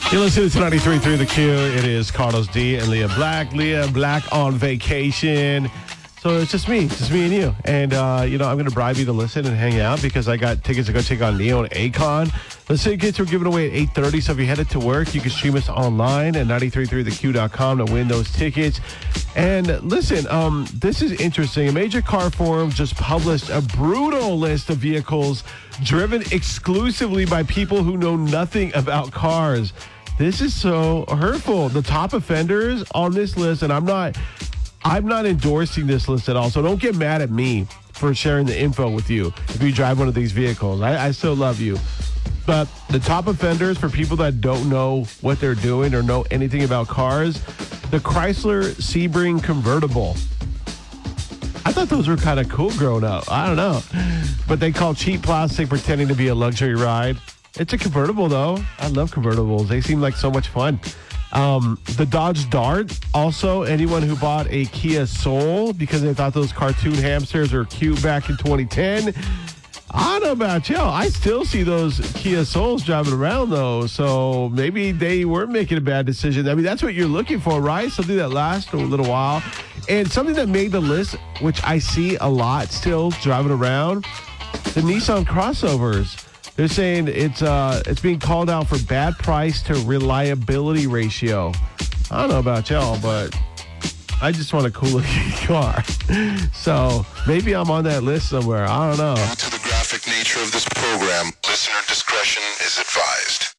You're listening to 93.3 The Q. It is Carlos D and Leah Black. Leah Black on vacation. So it's just me and you. And, I'm going to bribe you to listen and hang out because I got tickets to go take on Neo and Akon. The tickets were given away at 8:30, so if you're headed to work, you can stream us online at 933theq.com to win those tickets. And listen, this is interesting. A major car forum just published a brutal list of vehicles driven exclusively by people who know nothing about cars. This is so hurtful. The top offenders on this list, and I'm not endorsing this list at all, so don't get mad at me for sharing the info with you if you drive one of these vehicles. I still love you. But the top offenders for people that don't know what they're doing or know anything about cars, the Chrysler Sebring convertible. I thought those were kind of cool growing up. I don't know. But they call cheap plastic pretending to be a luxury ride. It's a convertible, though. I love convertibles. They seem like so much fun. The Dodge Dart, also anyone who bought a Kia Soul because they thought those cartoon hamsters were cute back in 2010. I don't know about y'all. I still see those Kia Souls driving around, though, so maybe they weren't making a bad decision. I mean, that's what you're looking for, right? Something that lasts a little while. And something that made the list, which I see a lot still driving around, the Nissan crossovers. They're saying it's being called out for bad price to reliability ratio. I don't know about y'all, but I just want a cool looking car. So maybe I'm on that list somewhere. I don't know. Due to the graphic nature of this program, listener discretion is advised.